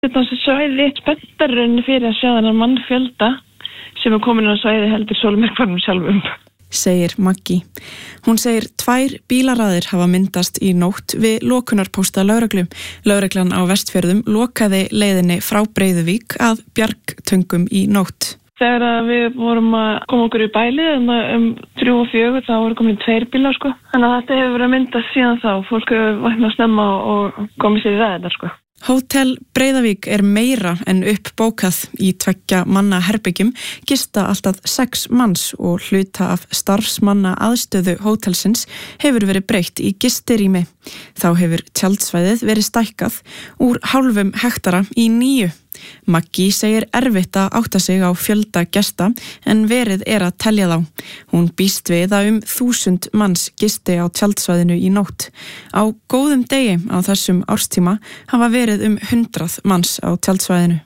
Þessi svæði spenntarinn fyrir að sjá þennan mannfjölda sem komin á svæði heldur sólmyrkvanum sjálfum. Segir Maggi. Hún segir 2 bílaraðir hafa myndast í nótt við lokunarpósta lögreglu. Lögreglan á Vestfjörðum lokaði leiðinni frá Breiðuvík að Bjargtöngum í nótt. Þegar við vorum að koma okkur í bælið 3 og 4 þá voru komin 2 bílar sko. Þannig að þetta hefur verið að myndast síðan þá. Fólk hefur vaknað snemma og komið sér í ræðina sko. Hótel Breiðavík meira en uppbókað í 2 manna herbyggjum, gista alltaf 6 manns og hluta af starfsmanna aðstöðu hótelsins hefur verið breytt í gistirými. Þá hefur tjaldsvæðið verið stækkað úr hálfum hektara í 9. Maggi segir erfitt að átta sig á fjölda gesta en verið að telja þá. Hún býst við að 1000 manns gisti á tjaldsvæðinu í nótt. Á góðum degi á þessum árstíma hafa verið 100 manns á tjaldsvæðinu.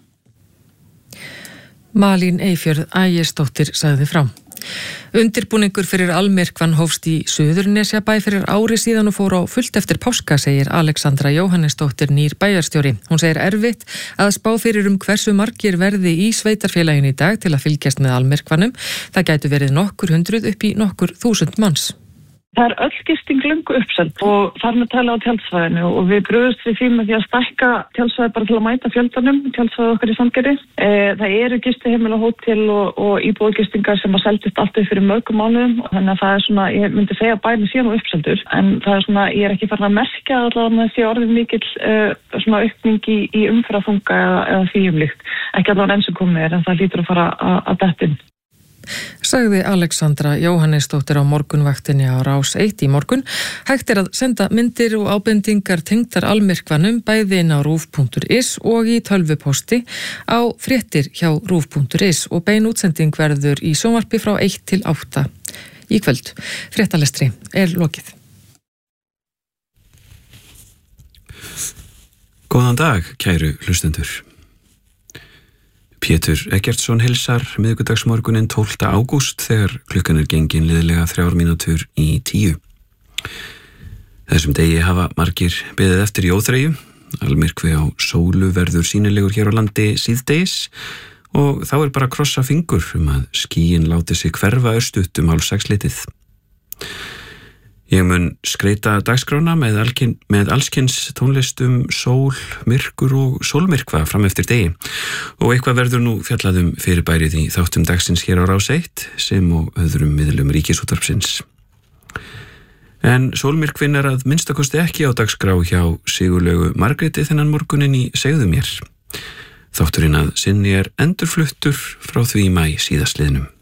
Malín Eyfjörð Ægisdóttir sagði frá. Undirbúningur fyrir almyrkvann hófst í Suðurnesjabæ fyrir ári síðan og fór á fullt eftir páska, segir Alexandra Jóhannesdóttir nýr bæjarstjóri. Hún segir erfitt að spá fyrir hversu margir verði í sveitarfélaginu í dag til að fylgjast með almyrkvannum. Það gætu verið nokkur hundruð upp í nokkur þúsund manns. Það öll gisting löngu uppseld og þar með tala á tjaldsvæðinu og við brugðumst við því með því að stækka tjaldsvæði bara til að mæta fjöldanum, tjaldsvæði okkar í Sandgerði. Það eru gistiheimili, hótel og íbúðagistingar sem seldist alltaf fyrir mörgum mánuðum og þannig að það svona, ég myndi segja bærin síðan og uppseldur, en það svona, ég ekki farin að merkja allavega með því orðið mikill svona aukning í umferðarþunga eða því líkt. Ekki allavega enn sem komið en það lítur að fara að detta inn. Sagði Alexandra Jóhannesdóttir á morgunvaktinni á Rás 1 í morgun. Hægt að senda myndir og ábendingar tengdar almyrkvanum bæði inn á rúv.is og í tölvupósti á fréttir hjá rúv.is og bein útsending verður í sjónvarpi frá 1 til 8 í kvöld. Fréttalestri lokið. Góðan dag, kæru hlustendur. Pétur Eggertsson hilsar miðvikudagsmorgunin 12. ágúst þegar klukkan gengin liðlega 3 mínútur í 10. Þessum degi hafa margir beðið eftir í óþreyju. Almyrkvi á sólu verður sýnilegur hér á landi síðdegis og þá bara að krossa fingur að skýin láti sig hverfa örstutt 5:30. Ég mun skreita dagskrána með allskyns tónlist sól, myrkur og sólmyrkva fram eftir degi og eitthvað verður nú fjallað fyrirbærið í þáttum dagsins hér á Rás 1 sem og öðrum miðlum Ríkisútvarpsins. En sólmyrkvin að minnstakosti ekki á dagskrá hjá Sigurlaugu Margréti þennan morgunin í Segðu mér. Þátturinn að sinni endurfluttur frá því í maí síðastliðnum.